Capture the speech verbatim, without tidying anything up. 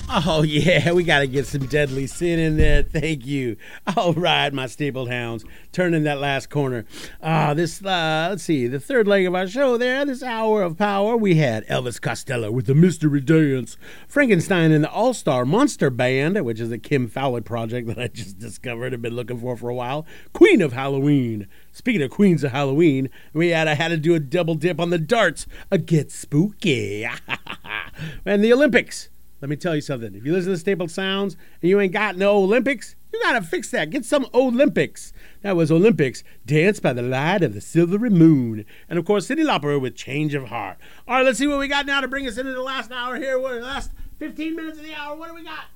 Oh, yeah, we got to get some Deadly Sin in there. Thank you. All right, my stapled hounds. Turning that last corner. Ah, uh, this, uh, let's see, the third leg of our show there, this hour of power, we had Elvis Costello with the Mystery Dance, Frankenstein and the All-Star Monster Band, which is a Kim Fowler project that I just discovered and been looking for for a while, Queen of Halloween. Speaking of Queens of Halloween, we had, I had to do a double dip on the darts. A Get Spooky. And the Olympics. Let me tell you something. If you listen to Stapled Sounds and you ain't got no Olympics, you got to fix that. Get some Olympics. That was Olympics, Dance by the Light of the Silvery Moon. And, of course, Cyndi Lauper with Change of Heart. All right, let's see what we got now to bring us into the last hour here. What, the last fifteen minutes of the hour. What do we got?